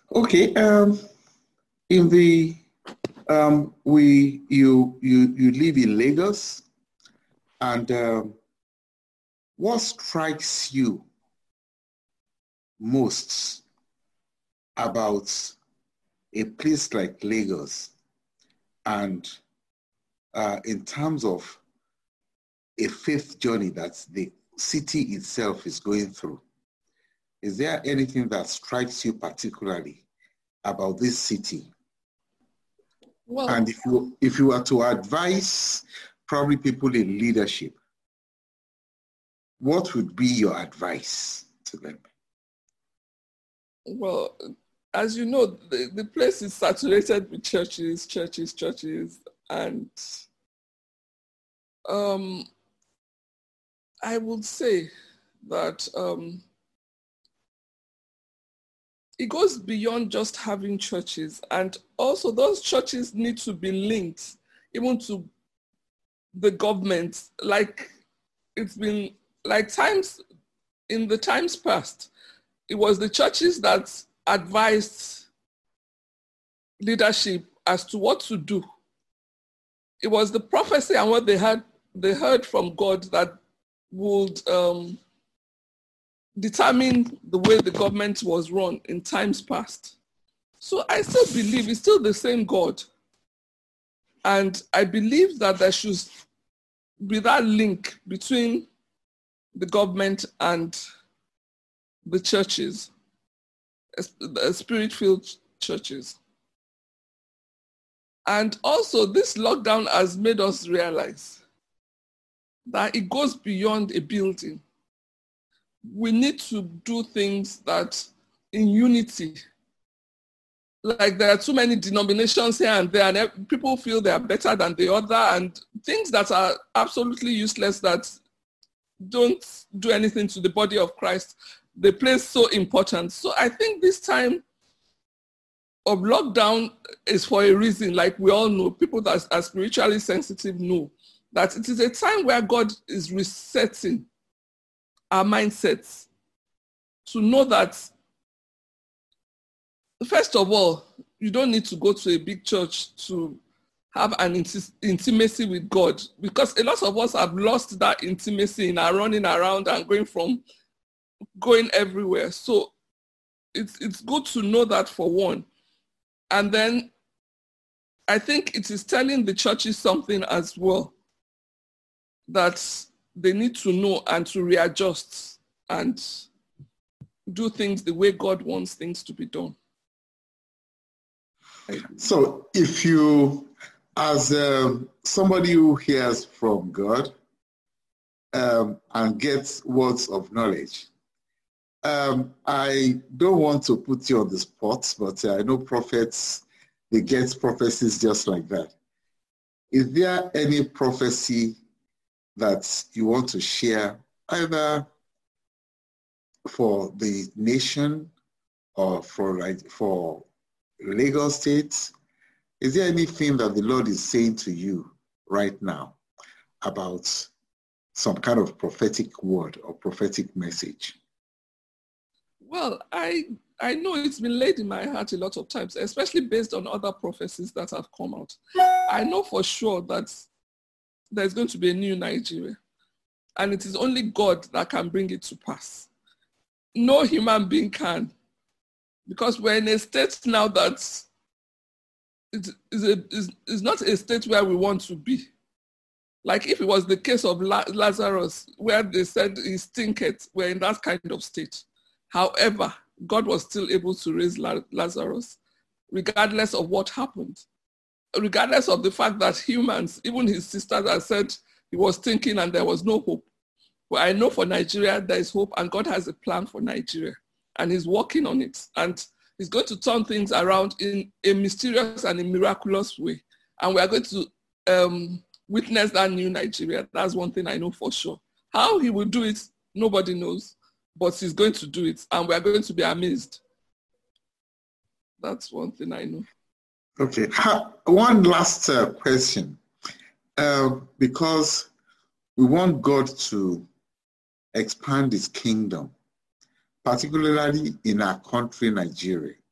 Okay. In the you live in Lagos, and what strikes you most about a place like Lagos, and in terms of a faith journey that the city itself is going through? Is there anything that strikes you particularly about this city? Well, And if you were to advise probably people in leadership, what would be your advice to them? well, as you know, the place is saturated with churches, and I would say that it goes beyond just having churches, and also those churches need to be linked even to the government. Like it's been like times in the times past, it was the churches that advised leadership as to what to do. It was the prophecy and what they heard from God that would determine the way the government was run in times past. So I still believe it's still the same God. And I believe that there should be that link between the government and the churches, the spirit-filled churches. And also this lockdown has made us realize that it goes beyond a building. We need to do things that in unity. Like there are too many denominations here and there, and people feel they are better than the other, and things that are absolutely useless that don't do anything to the body of Christ, they play so important. So I think this time of lockdown is for a reason. Like we all know, people that are spiritually sensitive know that it is a time where God is resetting our mindsets to know that, first of all, you don't need to go to a big church to have an intimacy with God, because a lot of us have lost that intimacy in our running around and going everywhere. So it's good to know that, for one. And then I think it is telling the churches something as well, that they need to know and to readjust and do things the way God wants things to be done. So if you, as somebody who hears from God and gets words of knowledge, I don't want to put you on the spot, but I know prophets, they get prophecies just like that. Is there any prophecy that you want to share, either for the nation or for Lagos State? Is there anything that the Lord is saying to you right now about some kind of prophetic word or prophetic message? Well, I know it's been laid in my heart a lot of times, especially based on other prophecies that have come out. I know for sure that there's going to be a new Nigeria, and it is only God that can bring it to pass. No human being can, because we're in a state now that is not a state where we want to be. Like if it was the case of Lazarus, where they said he stinketh, we're in that kind of state. However, God was still able to raise Lazarus, regardless of what happened. Regardless of the fact that humans, even his sisters, had said he was thinking and there was no hope. But I know for Nigeria, there is hope, and God has a plan for Nigeria, and he's working on it. And he's going to turn things around in a mysterious and a miraculous way. And we are going to witness that new Nigeria. That's one thing I know for sure. How he will do it, nobody knows, but he's going to do it, and we are going to be amazed. That's one thing I know. Okay, one last question, because we want God to expand his kingdom, particularly in our country, Nigeria.